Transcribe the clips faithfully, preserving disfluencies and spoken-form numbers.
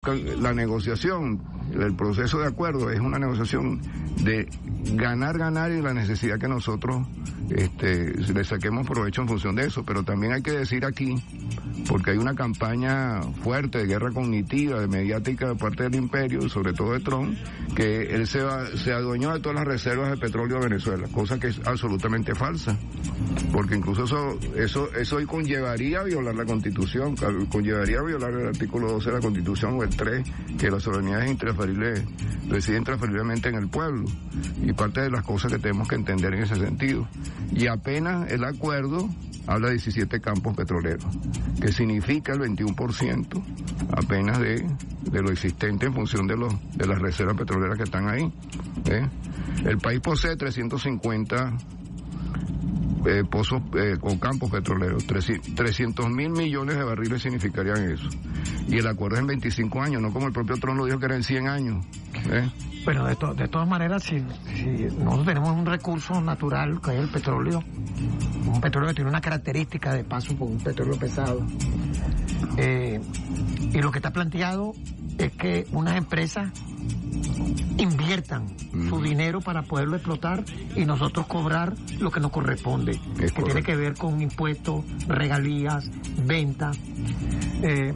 la negociación, el proceso de acuerdo es una negociación de ganar, ganar y la necesidad que nosotros este, le saquemos provecho en función de eso. Pero también hay que decir aquí, porque hay una campaña fuerte de guerra cognitiva, de mediática de parte del imperio, sobre todo de Trump, que él se, va, se adueñó de todas las reservas de petróleo de Venezuela, cosa que es absolutamente falsa, porque incluso eso eso eso conllevaría a violar la Constitución, conllevaría a violar el artículo doce de la Constitución o el tres, que la soberanía es intransferible, reside intransferiblemente en el pueblo, y parte de las cosas que tenemos que entender en ese sentido. Y apenas el acuerdo habla de diecisiete campos petroleros, que significa el veintiuno por ciento apenas de, de lo existente en función de los de las reservas petroleras que están ahí. ¿eh? El país posee trescientos cincuenta eh, pozos eh, o campos petroleros, trescientos mil millones de barriles significarían eso. Y el acuerdo es en veinticinco años, no como el propio Trump lo dijo que era en cien años. ¿eh? Bueno, de, to- de todas maneras, si, si nosotros tenemos un recurso natural, que es el petróleo, un petróleo que tiene una característica de paso por un petróleo pesado, eh, y lo que está planteado es que unas empresas inviertan mm. su dinero para poderlo explotar y nosotros cobrar lo que nos corresponde, es que correcto. Tiene que ver con impuestos, regalías, ventas. Eh,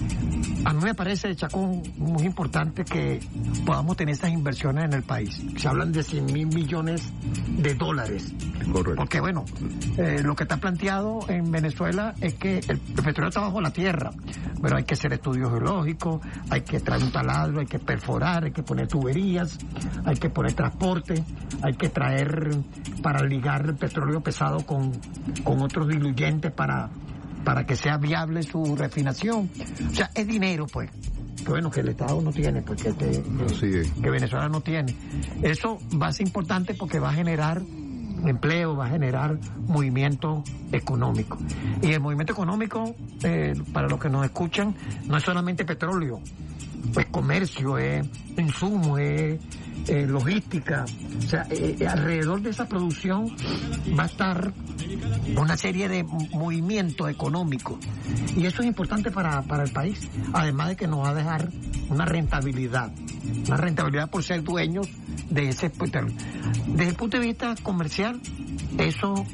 a mí me parece, Chacón, muy importante que podamos tener esas inversiones en el país. Se hablan de cien mil millones de dólares. Correcto. Porque bueno, eh, lo que está planteado en Venezuela es que el, el petróleo está bajo la tierra, pero hay que hacer estudios geológicos, hay que traer un taladro, hay que perforar, hay que poner tuberías, hay que poner transporte, hay que traer para ligar el petróleo pesado con, con otros diluyentes para para que sea viable su refinación. O sea, es dinero, pues, que bueno, que el Estado no tiene, pues, que, que, que, que Venezuela no tiene. Eso va a ser importante porque va a generar empleo, va a generar movimiento económico. Y el movimiento económico, eh, para los que nos escuchan, no es solamente petróleo, es comercio, es insumo, es eh, logística. O sea, eh, eh, alrededor de esa producción va a estar una serie de movimientos económicos. Y eso es importante para, para el país, además de que nos va a dejar una rentabilidad, una rentabilidad por ser dueños de ese petróleo. Desde el punto de vista comercial, eso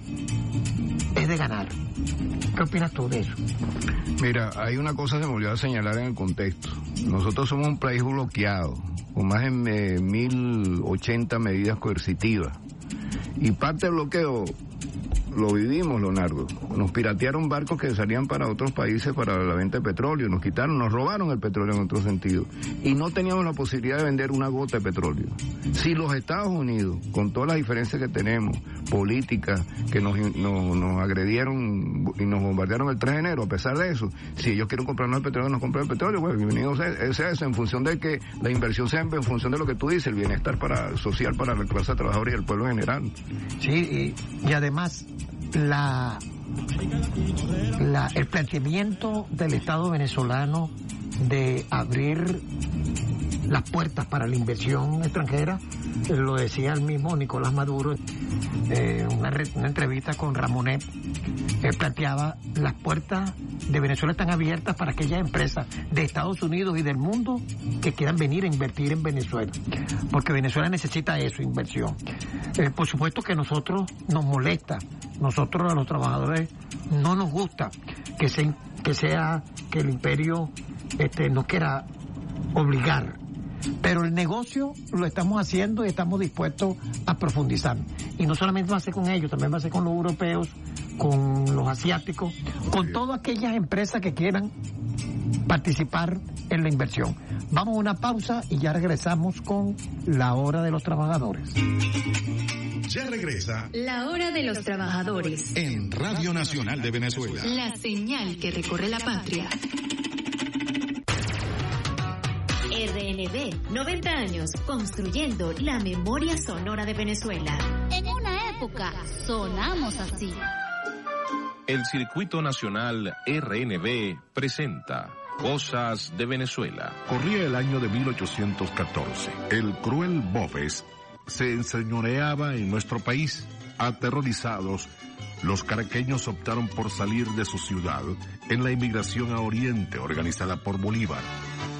es de ganar. ¿Qué opinas tú de eso? Mira, hay una cosa que me olvidó señalar en el contexto. Nosotros somos un país bloqueado, con más de eh, mil ochenta medidas coercitivas. Y parte del bloqueo lo vivimos, Leonardo. Nos piratearon barcos que salían para otros países para la venta de petróleo, nos quitaron, nos robaron el petróleo en otro sentido. Y no teníamos la posibilidad de vender una gota de petróleo. Si los Estados Unidos, con todas las diferencias que tenemos, políticas, que nos, nos, nos agredieron y nos bombardearon el tres de enero, a pesar de eso, si ellos quieren comprarnos el petróleo, nos compran el petróleo, pues bienvenido sea, sea eso, en función de que la inversión sea en función de lo que tú dices, el bienestar para social para la clase trabajadora y el pueblo en general. Sí, y, y además la, la el planteamiento del Estado venezolano de abrir las puertas para la inversión extranjera, lo decía el mismo Nicolás Maduro, eh, una, re, una entrevista con Ramonet, él planteaba: las puertas de Venezuela están abiertas para aquellas empresas de Estados Unidos y del mundo que quieran venir a invertir en Venezuela, porque Venezuela necesita eso, inversión. Eh, por supuesto que a nosotros nos molesta, nosotros a los trabajadores no nos gusta que, se, que sea que el imperio este, nos quiera obligar, pero el negocio lo estamos haciendo y estamos dispuestos a profundizar. Y no solamente va a ser con ellos, también va a ser con los europeos, con los asiáticos, con todas aquellas empresas que quieran participar en la inversión. Vamos a una pausa y ya regresamos con La Hora de los Trabajadores. Ya regresa La Hora de los Trabajadores en Radio Nacional de Venezuela. La señal que recorre la patria. R N V, noventa años construyendo la memoria sonora de Venezuela. En una época sonamos así. El Circuito Nacional R N V presenta Cosas de Venezuela. Corría el año de mil ochocientos catorce. El cruel Boves se enseñoreaba en nuestro país. Aterrorizados, los caraqueños optaron por salir de su ciudad en la inmigración a Oriente organizada por Bolívar.